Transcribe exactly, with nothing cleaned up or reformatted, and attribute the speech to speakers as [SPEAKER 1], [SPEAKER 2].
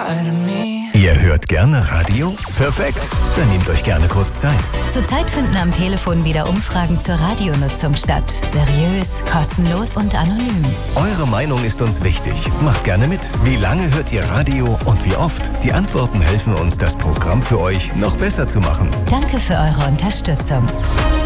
[SPEAKER 1] lie to me.
[SPEAKER 2] Ihr hört gerne Radio? Perfekt, dann nehmt euch gerne kurz Zeit.
[SPEAKER 3] Zurzeit finden am Telefon wieder Umfragen zur Radionutzung statt. Seriös, kostenlos und anonym.
[SPEAKER 2] Eure Meinung ist uns wichtig. Macht gerne mit. Wie lange hört ihr Radio und wie oft? Die Antworten helfen uns, das Programm für euch noch besser zu machen.
[SPEAKER 3] Danke für eure Unterstützung.